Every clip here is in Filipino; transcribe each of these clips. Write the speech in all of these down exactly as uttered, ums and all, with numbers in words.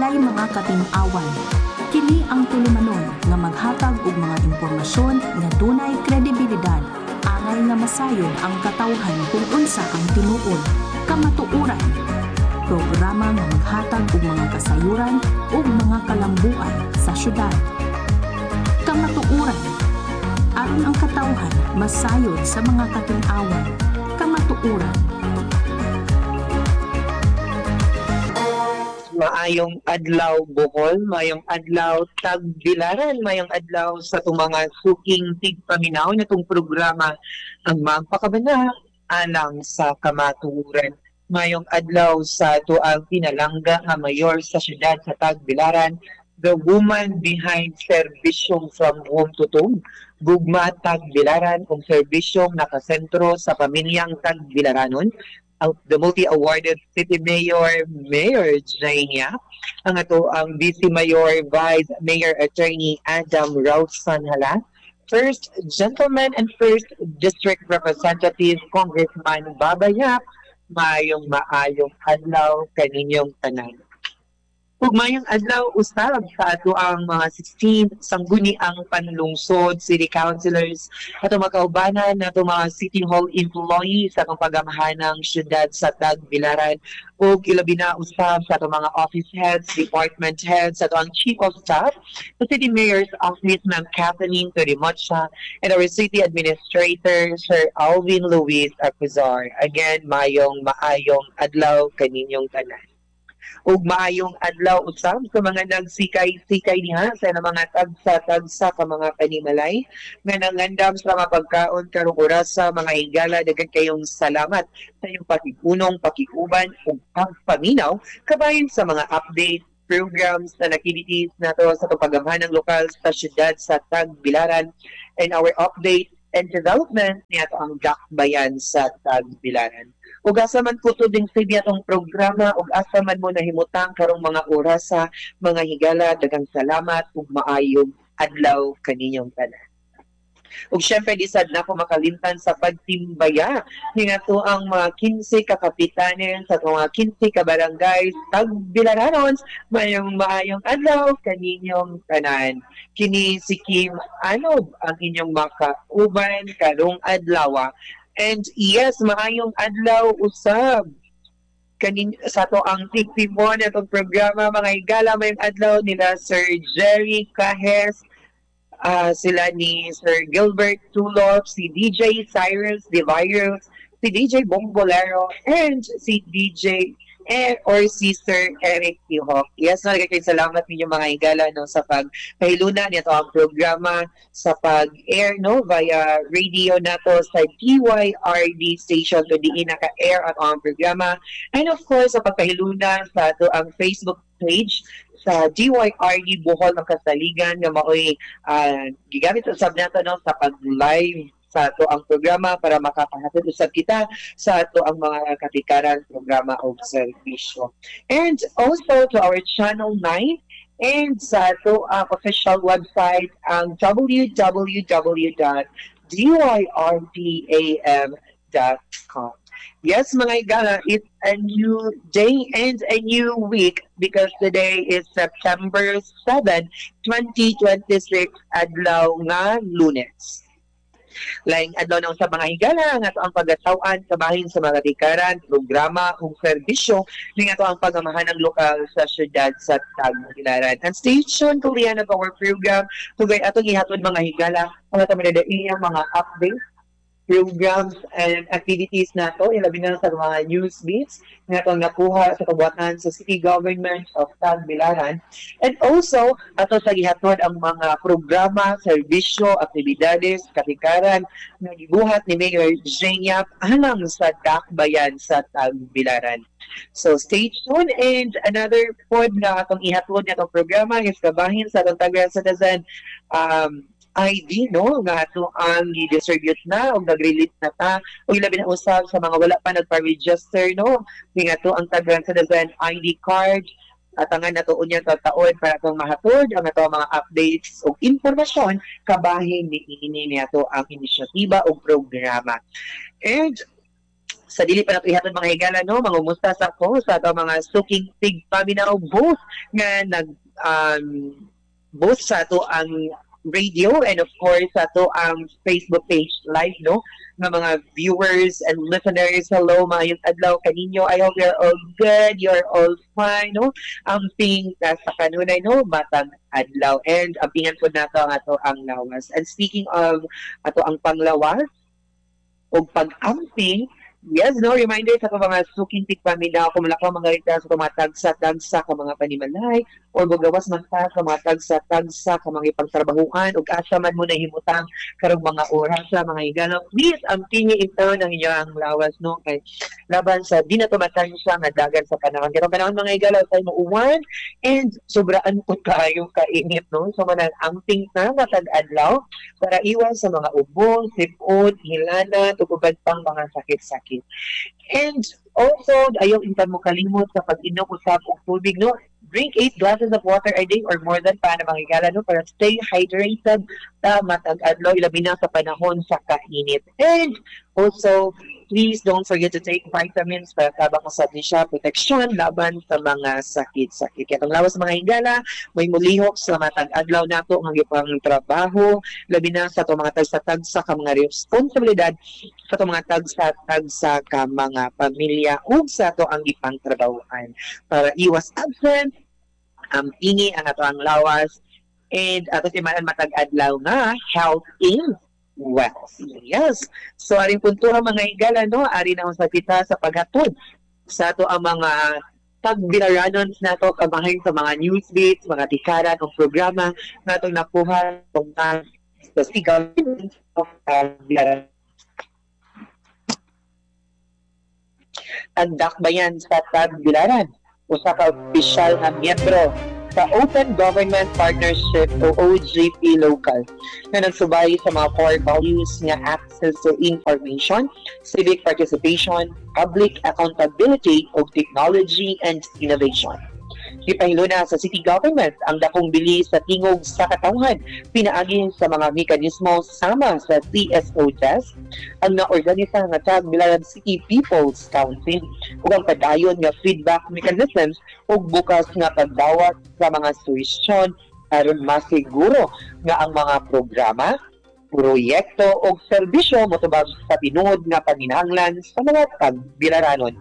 Unsay mga katin-awan. Kini ang tulumanon nga maghatag og mga impormasyon nga dunay kredibilidad, angay nga masayon ang katawhan kung unsa ang tinuod. Kamatuoran. Programa nga maghatag og mga kasayuran ug mga kalambuan sa syudad. Kamatuoran. Aron ang katawhan masayod sa mga katin-awan. Kamatuoran. Maayong adlaw Bohol, maayong adlaw Tagbilaran, maayong adlaw sa itong mga suking tigpaminaw na itong programa ang magpakabana alang sa kamatuoran. Maayong adlaw sa tuang pinalangga nga mayor sa siyudad sa Tagbilaran, the woman behind serbisyong from home to home. Gugma Tagbilaran kung serbisyong nakasentro sa pamilyang Tagbilaranon. The multi-awarded City Mayor, Mayor Jania, ang ato ang Vice Mayor, Vice Mayor Attorney Adam Rausan Hala, First Gentleman and First District Representative Congressman Babayap, mayong maayong adlaw kaninyong tanan. Ug mayong adlaw usab sa ato ang mga sixteen sangguni ang panlungsod, city councilors, ato mga kaubanan, ato mga city hall employees sa atong pagamahanang syudad sa Tagbilaran, ug ilabi na usab sa ato mga office heads, department heads, ato ang chief of staff, the city mayor's office, Ma'am Kathleen Torimocha, and our city administrator, Sir Alvin Luis Acuzar. Again, mayong maayong adlaw kaninyong tanan. Ug maayong adlaw usab sa mga nagsikay-sikay niha sa mga tagsa-tagsa ka mga panimalay nga nangandam sa mga pagkaon karong oras sa mga higala. Daghang kayong salamat sa inyong pakikunong, pakikuban ug pagpaminaw kabahin sa mga update programs and activities nato sa pagpagamhanang lokal sa siyudad sa Tagbilaran and our update and development niya ang dakbayan sa Tagbilaran. Ug asa man po to ding sige atong programa, ug asa man mo nahimutang karong mga oras sa mga higala, daghang salamat ug maayong adlaw kaninyong tanan. Ug syempre di sad na ko makalimtan sa pagtimbaya nga to ang mga kinse ka kapitanes sa mga kinse ka barangay Tagbilaranon, mayong maayong adlaw kaninyong tanan. Kini si Kim Anob ang inyong makauban karong adlaw. And yes, maayong adlaw usab kanin sa to ang tigtibon atong programa mga higala, mayong adlaw nila Sir Jerry Cajes, uh, sila ni Sir Gilbert Tulop, si D J Cyrus De Virus, si D J Bombolero, and si D J eh, or si Sir Eric Tihok. Yes, nagkakaroon salamat ninyo mga higala no, sa pagpahiluna nito ang programa sa pag-air no, via radio nato sa D Y R D station to di naka-air at ang programa. And of course, sa pagpahiluna sa ito ang Facebook page sa D Y R D Bohol ng Kasaligan nga maoy uh, gigamit usab nato no, sa pag-live sa ato ang programa para makapahatid usab kita sa ato ang mga katikaran programa o servisyo. And also to our channel nine and sa ato ang official website ang w w w dot d y r d a m dot com. Yes, mga igala, it's a new day and a new week because today is September seventh, twenty twenty-six, adlaw nga Lunes. Laing adlaw na sa mga higala nga to ang pagatawan kabahin sa mga tikaran, programa ug serbisyo nga to ang pagamahanang lokal sa syudad sa Tagbilaran. And stay tuned to the end of our program tugay atong ihatod mga higala ang atong iyang mga updates, programs and activities nato ilabi na sa mga news beats nga itong nakuha sa kabuhatan sa City Government of Tagbilaran. And also ato sa gihatod ang mga programa, serbisyo, aktibidades, katikaran na gibuhat ni Mayor Jania alang sa dakbayan sa Tagbilaran. So stay tuned, and another pod na atong ihatod na itong programa is kabahin sa atong Tagbilaran Citizen um, I D no nga ato ang i-distribute na o nag-release na ta o ilabi na usab sa mga wala pa nagpa-register no nga ato ang Tagbilaran Citizen I D card at ang nato unya sa taon para itong mahatod ang ato mga updates o informasyon kabahin ni ini ni ato ang inisyatiba o programa. And Sa dili pa nato ihatod mga higala no, mangumusta sa ko sa ato mga suking tigpaminaw both nga nag um, both sa ato ang radio and of course sa ato ang Facebook page live no nga mga viewers and listeners. Hello mga yung adlaw kaninyo. I hope you're all good, you're all fine no. Ang ping sa kanunay no batang adlaw and ang pingan po nato ang ato ang lawas. And speaking of ato ang panglawas o pag-amping, yes, no, reminder sa mga suking tigpaminaw kung wala ka mga ligtas sa mga tagsa-tagsa ka mga panimalay o bugawas man ta sa mga tagsa-tagsa ka mga ipagtrabahuan o asa man mo na himutang karong mga oras sa mga higala. Please, ang tingi ito ng inyong lawas, no, kay laban sa di na tumatang siya nga dagan sa panahon. Karong panahon mga higala, tayo mauwan and sobraan po kayo kainit, no? So, manang amping na matag-adlaw para iwas sa mga ubo, sipon, hilana, tuguban pang mga sakit-sakit. And also, ayaw intan mo kalimot sa pag-inom usap og tubig, no? Drink eight glasses of water a day or more than pa na mga higala, no? Para stay hydrated sa matag-adlaw, ilabi na sa panahon sa kainit. And also, please don't forget to take vitamins para tabang sa siya protection laban sa mga sakit-sakit. Kaya itong lawas mga higala, may mulihok sa matag-adlaw nato ang ipang trabaho, labi na sa itong mga tagsa-tagsa ka mga responsibilidad sa itong mga tagsa-tagsa ka mga pamilya o sa ito ang ipang trabahoan. Para iwas absent, ang um, pingi ang ato ang lawas, and ato si manan matag-adlaw nga, health is wealth. Yes. So, aring puntuhan mga higala, no? Ari na sa kita sa paghatod sa ato ang mga tagbilaranons na ito, kamahin sa mga news beats, mga tikaran o programa na itong nakuha tungkol sa sigaw of tagbilaran. Ang dakbayan sa tagbilaran o sa ka-official na miyembro sa Open Government Partnership o O G P Local na nagsubay sa mga core values nga access to information, civic participation, public accountability o technology and innovation. Ipahiluna sa city government ang dakong bili sa tingog sa katawhan pinaagi sa mga mekanismo sama sa C S O desk ang naorganisa nga Tagbilaran City People's Council ug ang padayon nga feedback mechanisms ug bukas nga pagdawat sa mga suwestyon aron masiguro nga ang mga programa, proyekto o serbisyo motubag sa tinuod nga panginahanglan sa mga tagbilaranon.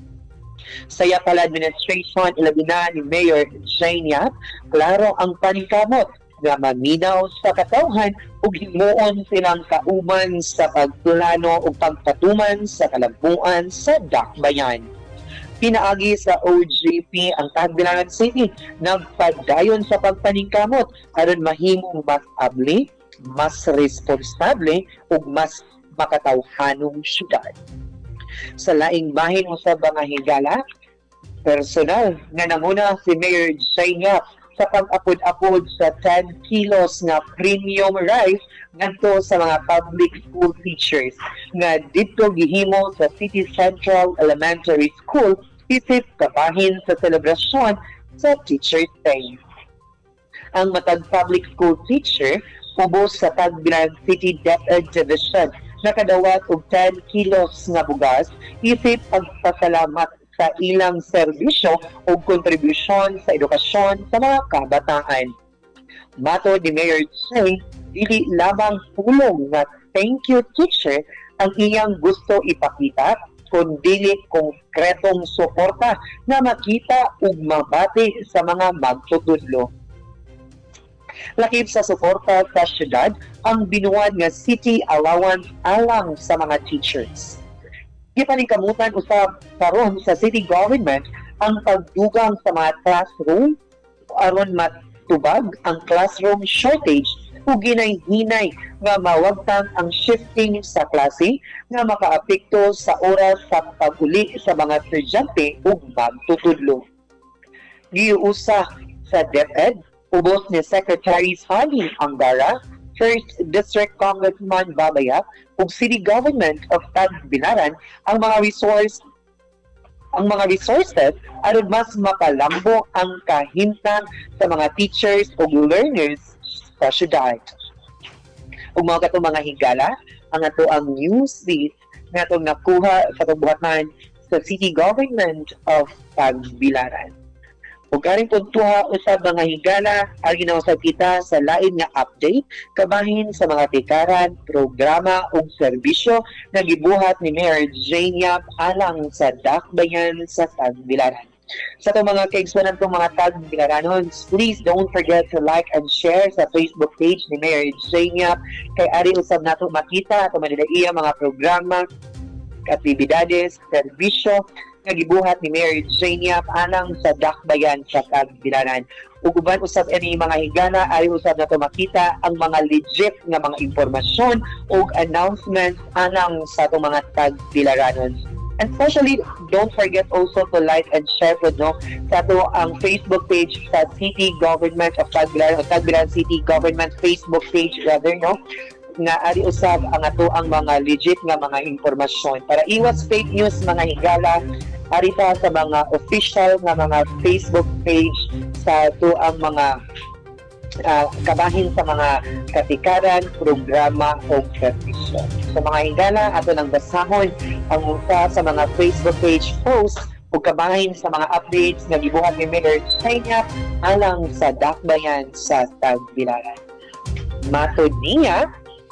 Sa Yapal Administration, ilabi na ni Mayor Shane Yap, klaro ang paningkamot nga maminaw sa katawhan ug himuon silang kauman sa pagplano ug pagpatuman sa kalampuan sa dakbayan. Pinaagi sa O G P ang Tagbilaran City nagpadayon sa pagpaningkamot aron mahimong mas abli, mas responsable ug mas makatawhanong syudad. Sa laing bahin mo sa mga higala, personal nga namuna si Mayor Shane Yap sa pag-apod-apod sa ten kilos nga premium rice ngadto sa mga public school teachers nga dito gihimo sa City Central Elementary School isip kabahin sa selebrasyon sa Teacher's Day. Ang matag public school teacher ubos sa Tagbilaran City DepEd Division nakadawat og ten kilos nga bugas isip pagpasalamat sa ilang serbisyo o kontribusyon sa edukasyon sa mga kabataan. Mato ni Mayor Cheng, dili lamang pulong nga thank you teacher ang iyang gusto ipakita, kundi konkretong suporta na makita ug mabati sa mga magtutudlo. Lakip sa suporta sa syudad ang binuwad nga city allowance alang sa mga teachers. Gipaningkamutan usab karon sa city government ang pagdugang sa mga classroom aron matubag ang classroom shortage ug ginay-hinay nga mawagtang ang shifting sa klase nga makaapekto sa oras sa pag-uli sa mga estudyante ug magtutudlo. Giusa sa DepEd ubos ni Secretary Sally Angara, First District Congressman Babayat, ug City Government of Tagbilaran ang mga resource ang mga resources aron mas makalambo ang kahimtang sa mga teachers ug learners sa syudad. Ug mga katong mga higala, ang ato ang news beat nga itong nakuha sa tubuhatan sa City Government of Tagbilaran. Ug karing puntuha usab mga higala, ari usab kita sa lain nga update kabahin sa mga tikaran, programa ug serbisyo nga gibuhat ni Mayor Jane Yap alang sa dakbayan sa Tagbilaran. Sa itong mga kaigsunan itong mga Tagbilaranons, please don't forget to like and share sa Facebook page ni Mayor Jane Yap kay ari usab nato makita ato manilaiya mga programa, aktibidades, serbisyo nga gibuhat ni Mayor Jane Yap alang sa dakbayan sa Tagbilaran. Ug uban usab ini mga higala ari usab nato makita ang mga legit nga mga impormasyon ug announcements alang sa atong mga Tagbilaranon. And especially, don't forget also to like and share po no sa ato ang Facebook page sa City Government of Tagbilaran o Tagbilaran City Government Facebook page rather no nga ari usab ang ato ang mga legit nga mga impormasyon para iwas fake news mga higala ari ta sa mga official nga mga Facebook page sa ato ang mga uh, kabahin sa mga katikaran, programa o serbisyo. So mga higala ato nang basahon ang usa sa mga Facebook page post o kabahin sa mga updates nga gibuhat ni Mayor Jane Yap alang sa dakbayan sa Tagbilaran. Matod niya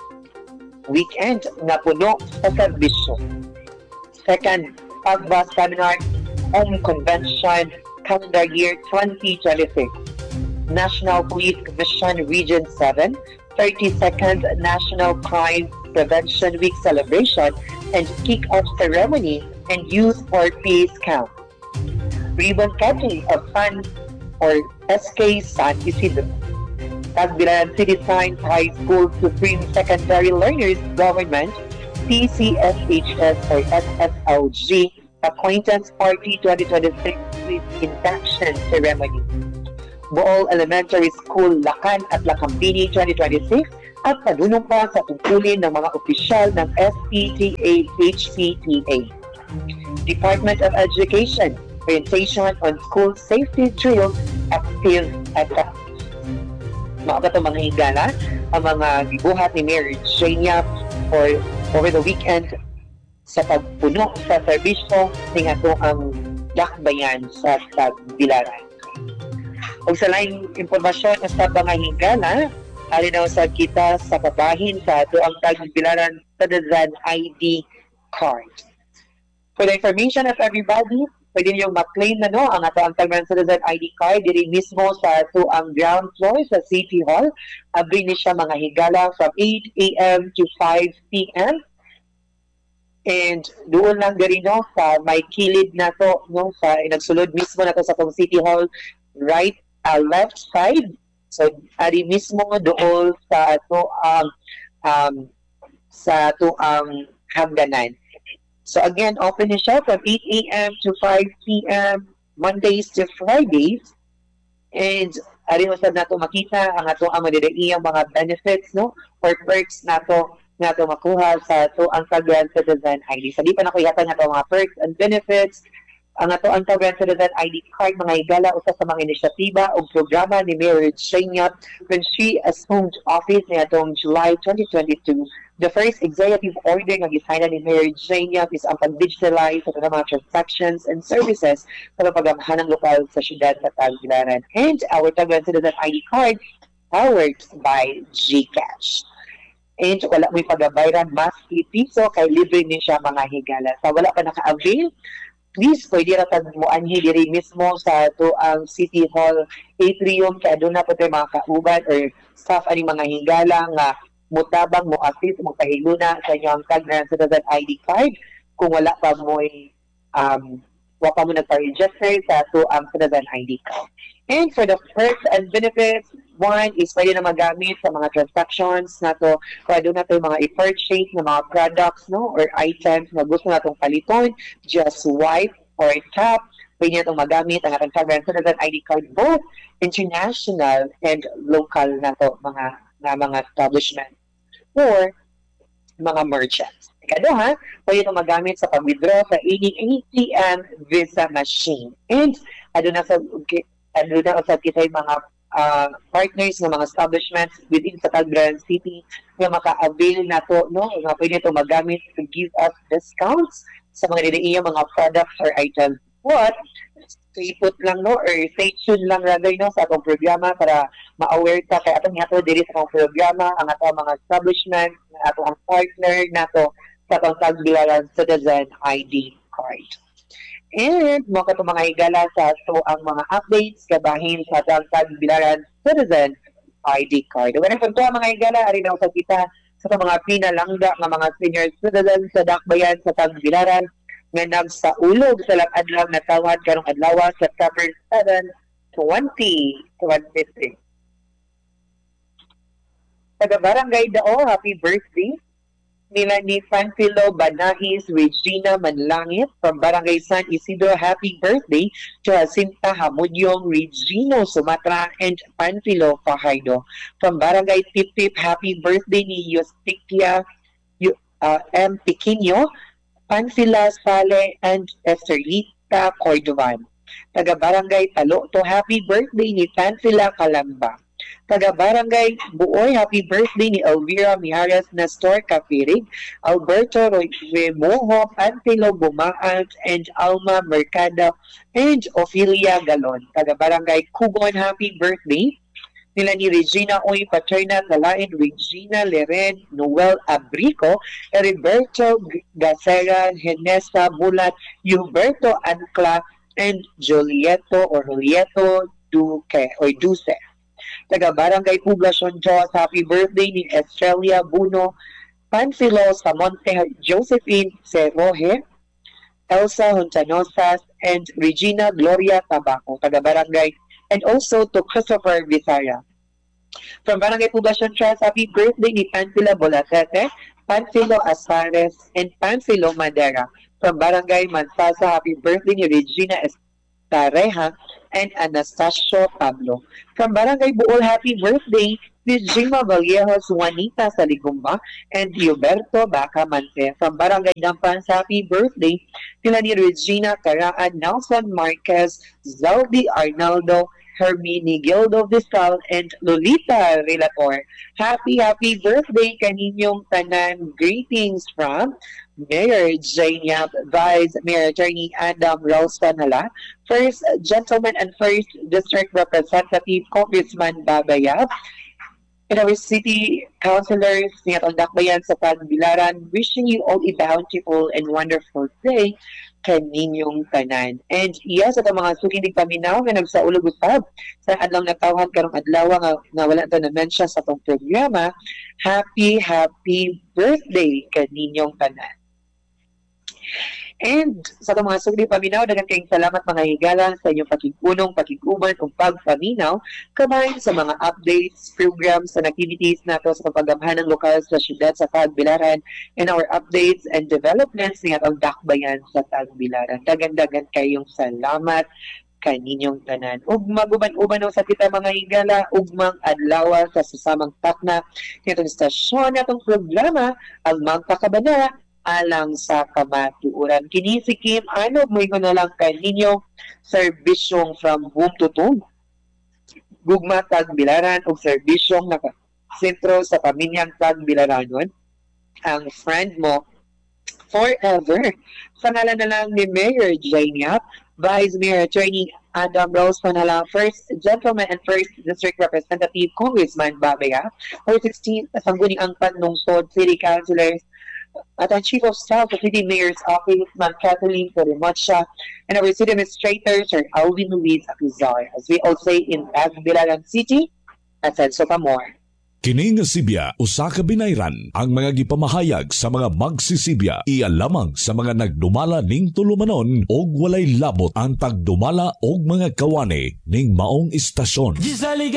weekend na puno sa serbisyo. Second, Pagba Seminar Home Convention Calendar Year twenty twenty-six. National Police Commission Region seven, thirty-second National Crime Prevention Week Celebration and Kick-Off Ceremony and Youth for Peace Camp. Ribbon cutting of San or S K San Isidro. Tagbilaran City Science High School Supreme Secondary Learners Government, T C S H S or S S L G, Acquaintance Party twenty twenty-six with Induction Ceremony. Bool Elementary School, Lacan at Lacambini twenty twenty-six at padulong pa sa tungkulin ng mga opisyal ng S P T A H C T A. Department of Education, Orientation on School Safety Drill, Active at mga ka mga higala ang mga gibuhat ni Mayor Jane Yap for over the weekend sa pagpuno sa serbisyo ng ato ang dakbayan sa Tagbilaran. O sa laing impormasyon sa mga higala, ali na sa kita sa kabahin sa ato ang Tagbilaran Citizen I D card. For the information of everybody, pwede niyong ma-claim na no, ang ato ang Tagbilaran Citizen I D card diri mismo sa ato ang ground floor sa City Hall. Abri ni siya mga higala from eight a m to five p m And doon lang diri no sa may kilid na to no sa nagsulod mismo na to sa tong City Hall right uh, left side. So ari mismo doon sa ato ang um, sa ato ang hagdanan. So again, open na siya from eight a m to five p m Mondays to Fridays. And ari usab nato makita ang ato ang madidaiang mga benefits no or perks nato nato makuha sa ato ang Tagbilaran Citizen I D. So di pa nakuyatan nato mga perks and benefits. Ang ato ang Tagbilaran Citizen I D card mga higala usa sa mga inisyatiba o programa ni Mayor Jane Yap when she assumed office niadtong July twenty twenty-two. The first executive order nga gisigna ni Mayor Jane Yap is ang pag-digitalize sa mga transactions and services sa pagamahanang lokal sa syudad sa Tagbilaran. And our Tagbilaran Citizen I D card powered by GCash. And wala mo'y pagabayran mas piso kay libre ni siya mga higala. Sa wala pa naka-avail, please pwede ra tag mo anhi diri mismo sa to ang City Hall atrium kay aduna pa tay mga kauban or staff ani mga higala nga mutabang mo assist mo kahiluna sa inyong Tagbilaran Citizen I D card kung wala pa mo um wa pa mo nagpa-register sa to ang Citizen I D card. And for the perks and benefits, one is pwede na magamit sa mga transactions na to kung doon na to mga i-purchase na mga products no or items na gusto na itong paliton, just swipe or tap. Pwede na itong magamit ang atong Tagbilaran Citizen I D card both international and local na to mga, na mga establishment or mga merchants. Ikaduha, pwede itong magamit sa pag-withdraw sa any A T M Visa machine. And ano na sa okay, ano na usab kita yung mga uh, partners ng mga establishments within sa Tagbilaran City nga maka-avail na to, no? Nga pwede ito magamit to give us discounts sa mga nilaiya mga products or items. What? Ipot lang, no? Or stay tuned lang rather, no? Sa atong programa para ma-aware ta kay atong yato diri sa atong programa, ang atong mga establishments, ang atong partner nato sa atong Tagbilaran Citizen I D card. And mo ka mga higala sa so ang mga updates kabahin sa atong Tagbilaran Citizen I D card. When ito mga higala, ari na sa kita sa mga pinalangga ng mga senior citizens sa Dakbayan sa Tagbilaran nga nagsaulog sa lag-adlaw na tawad karong adlaw September seventh, twenty twenty-three. Taga Barangay Dao, happy birthday nila ni Panfilo Banahis Regina Manlangit from Barangay San Isidro. Happy birthday to Jacinta Hamudyong Regino Sumatra and Panfilo Fajardo. From Barangay Tiptip, happy birthday ni Yusticia uh, M. Piquino, Panfila Sale and Esterlita Cordovan. Taga Barangay Talo to happy birthday ni Panfila Calamba. Taga Barangay Buoy, happy birthday ni Elvira Mijares Nestor Capirig, Alberto Remojo, Panfilo Bumaant, and Alma Mercado, and Ophelia Galon. Taga Barangay Kugon, happy birthday nila ni Regina Oy Paterna Talain, Regina Leren, Noel Abrico, Heriberto Gacera, Genesa Bulat, Huberto Ancla, and Julieto or Julieto Duque or Duce. Taga Barangay Poblacion Diyos, happy birthday ni Estrella Buno, Panfilo Samonte, Josephine Cerroje, Elsa Hontanosas, and Regina Gloria Tabaco. Taga Barangay, and also to Christopher Visaya. From Barangay Poblacion Trust, happy birthday ni Panfilo Bolatete, Panfilo Asares, and Panfilo Madera. From Barangay Mansasa, happy birthday ni Regina Estareja and Anastasio Pablo. From Barangay Buol, happy birthday ni Jima Vallejos, Juanita Saligumba, and Huberto Bacamante. From Barangay Dampans, happy birthday nila ni Regina Caraan, Nelson Marquez, Zaldi Arnaldo, Hermini Gildo Visal, and Lolita Relator. Happy, happy birthday kaninyong tanan. Greetings from Mayor Jane Yap, Vice Mayor Attorney Adam Ralston Hala, First Gentleman and First District Representative Congressman Babayab, and our City Councilors ni atong Dakbayan sa Tagbilaran, wishing you all a bountiful and wonderful day kaninyong tanan. And yes, at ang mga sukinig paminaw nga nagsaulog usab sa adlaw natawhan karong adlaw nga, nga wala ito na-mention sa itong programa, happy, happy birthday kaninyong tanan. And sa itong mga sukinig paminaw, daghang kayong salamat mga higala sa inyong pakigunom, pakiguman ug pagpaminaw kabahin sa mga updates, programs, and activities nato sa pagpagamhanan lokal sa syudad sa Tagbilaran and our updates and developments ng atong Dakbayan sa Tagbilaran. Dagan-dagan kayong salamat kaninyong tanan. Ug maguban-uban sa kita mga higala, ugmang adlaw sa susamang takna nitong istasyon natong programa ang Magpakabana alang sa kamatuoran. Kini si Kim, ano mo ko na lang kaninyo serbisyong from home to tomb. Gugma Tagbilaran o serbisyong nakasentro sa pamilyang Tagbilaranon. Ang friend mo forever. Sa ngalan na lang ni Mayor Jane Yap, Vice Mayor Attorney Adam Ralston Hala, First Gentleman and First District Representative Congressman Babaya, or sixteenth Sangguniang Angpan Lungsod City Councilors, at ang Chief of Staff of City Mayor's Office, Ma'am Kathleen Perimacha, and our City Administrator, Sir Alvin Luis Apizar, as we all say in Tagbilaran City, at Senso Pamor. Kini nga Sibya, usa ka binayran ang mga gipamahayag sa mga magsisibya. Iya lamang sa mga nagdumala ning tulumanon og walay labot ang tagdumala og mga kawani ning maong istasyon.